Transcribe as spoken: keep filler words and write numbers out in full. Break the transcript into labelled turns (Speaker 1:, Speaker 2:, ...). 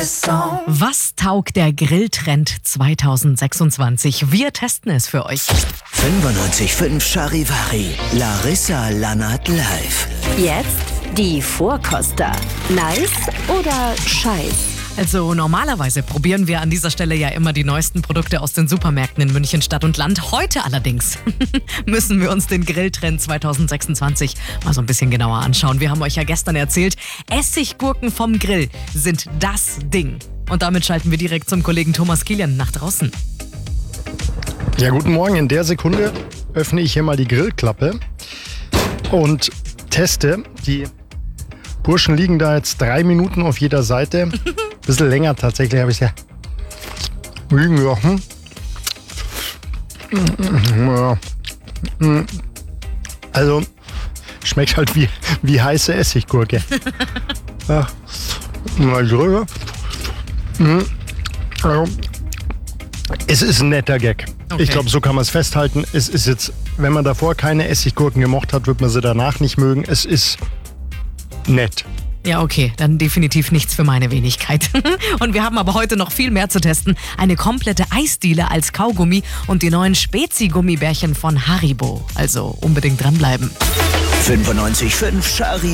Speaker 1: Was taugt der Grilltrend zwanzig sechsundzwanzig? Wir testen es für euch.
Speaker 2: fünfundneunzig Komma fünf Charivari. Larissa Lannert live.
Speaker 3: Jetzt die Vorkoster. Nice oder scheiß?
Speaker 1: Also normalerweise probieren wir an dieser Stelle ja immer die neuesten Produkte aus den Supermärkten in München Stadt und Land. Heute allerdings müssen wir uns den Grilltrend zwanzig sechsundzwanzig mal so ein bisschen genauer anschauen. Wir haben euch ja gestern erzählt, Essiggurken vom Grill sind das Ding. Und damit schalten wir direkt zum Kollegen Thomas Kilian nach draußen.
Speaker 4: Ja, guten Morgen. In der Sekunde öffne ich hier mal die Grillklappe und teste. Die Burschen liegen da jetzt drei Minuten auf jeder Seite. Bisschen länger tatsächlich habe ich ja liegen gelassen. Ja. Also schmeckt halt wie, wie heiße Essiggurke. Ja. Mal drüber. Also, es ist ein netter Gag.
Speaker 1: Okay.
Speaker 4: Ich glaube, so kann man es festhalten. Es ist jetzt, wenn man davor keine Essiggurken gemocht hat, wird man sie danach nicht mögen. Es ist nett.
Speaker 1: Ja, okay, dann definitiv nichts für meine Wenigkeit. Und wir haben aber heute noch viel mehr zu testen. Eine komplette Eisdiele als Kaugummi und die neuen Spezi-Gummibärchen von Haribo. Also unbedingt dranbleiben.
Speaker 2: fünfundneunzig Komma fünf Charivari.